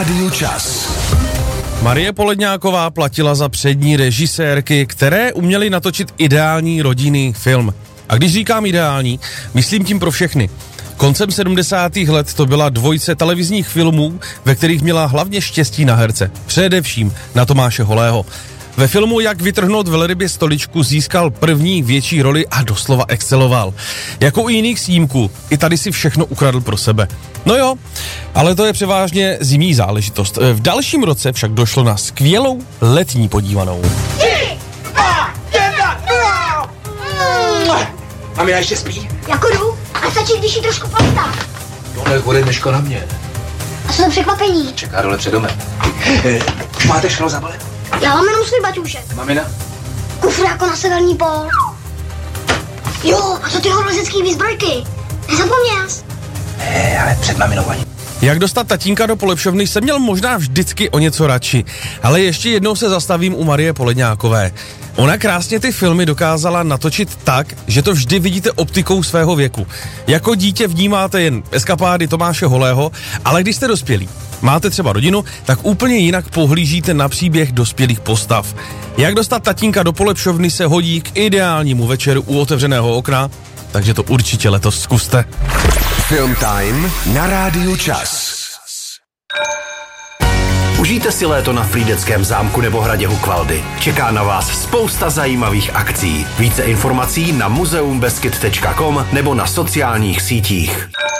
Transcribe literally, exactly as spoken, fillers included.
Rádiu Čas. Marie Poledňáková platila za přední režisérky, které uměly natočit ideální rodinný film. A když říkám ideální, myslím tím pro všechny. Koncem sedmdesátých let to byla dvojice televizních filmů, ve kterých měla hlavně štěstí na herce. Především na Tomáše Holého. Ve filmu Jak vytrhnout velrybě stoličku získal první větší roli a doslova exceloval. Jako u jiných snímků, i tady si všechno ukradl pro sebe. No jo, ale to je převážně zimní záležitost. V dalším roce však došlo na skvělou letní podívanou. Tři, dva, jedna, nula! Mamina ještě spí? Jako jdu, a stačí, když jí trošku plastá. Tohle bude dneško na mě. A co to překvapení? Čeká dole před domem. Už máte šlo zabalit? Já mám jenom svůj baťůšek. Mamina? Kufr jako na severní pól. Jo, a to ty horolezecký výzbrojky. Nezapomněl jsi? Ne, ale před maminou ani. Jak dostat tatínka do polepšovny jsem měl možná vždycky o něco radši, ale ještě jednou se zastavím u Marie Poledňákové. Ona krásně ty filmy dokázala natočit tak, že to vždy vidíte optikou svého věku. Jako dítě vnímáte jen eskapády Tomáše Holého, ale když jste dospělí, máte třeba rodinu, tak úplně jinak pohlížíte na příběh dospělých postav. Jak dostat tatínka do polepšovny se hodí k ideálnímu večeru u otevřeného okna, takže to určitě letos zkuste. Film Time na Rádiu Čas. Užijte si léto na Frýdeckém zámku nebo hradě Hukvaldy. Čeká na vás spousta zajímavých akcí. Více informací na muzeum beskyd tečka com nebo na sociálních sítích.